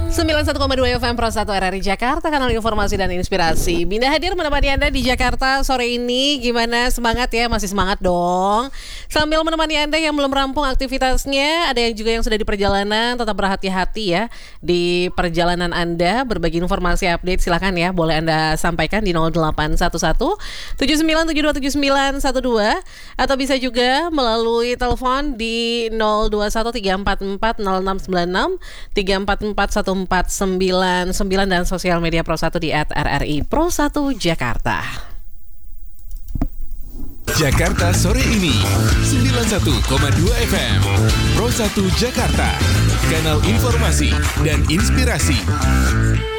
91,2 FM Pro 1 RRI Jakarta, kanal informasi dan inspirasi. Binda hadir menemani Anda di Jakarta sore ini. Gimana, semangat ya? Masih semangat dong. Sambil menemani Anda yang belum rampung aktivitasnya, ada yang juga yang sudah di perjalanan, tetap berhati-hati ya di perjalanan Anda. Berbagi informasi update silakan ya, boleh Anda sampaikan di 0811 79727912 atau bisa juga melalui telepon di 0213440696 3441499 dan sosial media Pro 1 di @RRI Pro 1 Jakarta. Jakarta sore ini 91,2 FM Pro 1 Jakarta, kanal informasi dan inspirasi.